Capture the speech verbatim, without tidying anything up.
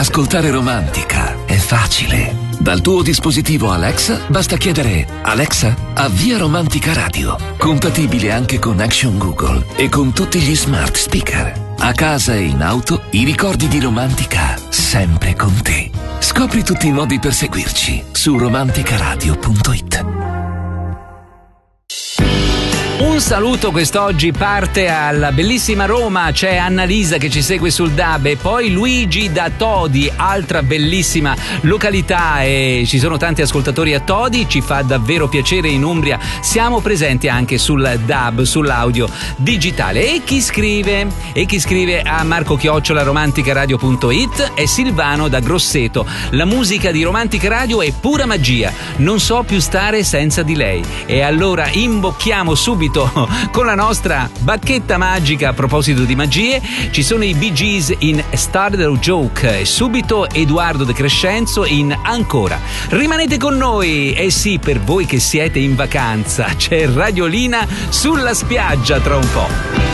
Ascoltare Romantica è facile. Dal tuo dispositivo Alexa basta chiedere: Alexa, avvia Romantica Radio. Compatibile anche con Action Google e con tutti gli smart speaker. A casa e in auto, i ricordi di Romantica sempre con te. Scopri tutti i modi per seguirci su romanticaradio punto it. Un saluto quest'oggi parte alla bellissima Roma, c'è Annalisa che ci segue sul D A B e poi Luigi da Todi, altra bellissima località, e ci sono tanti ascoltatori a Todi, ci fa davvero piacere. In Umbria siamo presenti anche sul D A B, sull'audio digitale. E chi scrive? E chi scrive a Marco chiocciola romanticaradio punto it è Silvano da Grosseto. La musica di Romantica Radio è pura magia, non so più stare senza di lei. E allora imbocchiamo subito con la nostra bacchetta magica. A proposito di magie, ci sono i Bee Gees in Started a Joke e subito Edoardo De Crescenzo in Ancora. Rimanete con noi, e sì, per voi che siete in vacanza c'è Radiolina sulla spiaggia tra un po'.